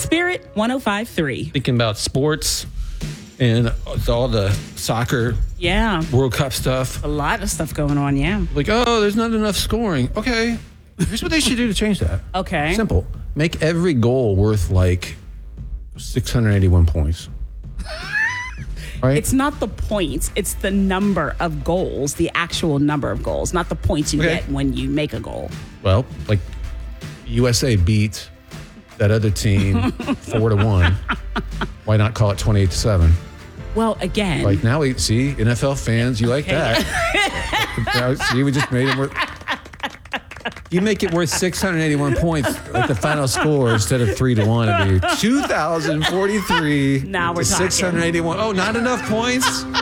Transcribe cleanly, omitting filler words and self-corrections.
Spirit 105.3. Thinking about sports and all the soccer Yeah. World Cup stuff. A lot of stuff going on, yeah. Like, oh, there's not enough scoring. Okay. Here's what they should do to change that. Okay. Simple. Make every goal worth like 681 points. Right? It's not the points, it's the number of goals, the actual number of goals, not the points you get when you make a goal. Well, like USA beat that other team 4-1. Why not call it 28-7? Well, again. Like now we see NFL fans, you like that. Now, see, we just made it worth. You make it worth 681 points, like the final score, instead of 3-1. It'd be 2,043. Now we're talking. 681. Oh, not enough points?